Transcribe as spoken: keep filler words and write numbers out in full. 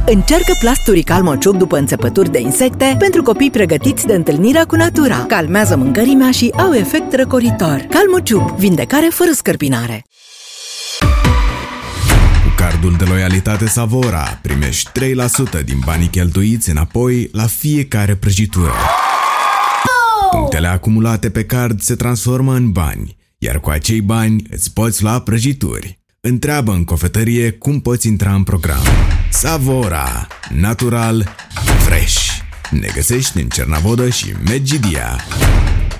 Încearcă plasturi Calmociuc după înțepături de insecte pentru copii pregătiți de întâlnirea cu natura. Calmează mâncărimea și au efect răcoritor. Calmociuc, vindecare fără scărpinare. Cu cardul de loialitate Savora primești trei la sută din banii cheltuiți înapoi la fiecare prăjitură. Punctele acumulate pe card se transformă în bani, iar cu acei bani îți poți lua prăjituri. Întreabă în cofetărie cum poți intra în program. Savora, natural, fresh. Ne găsești în Cernavodă și Medgidia.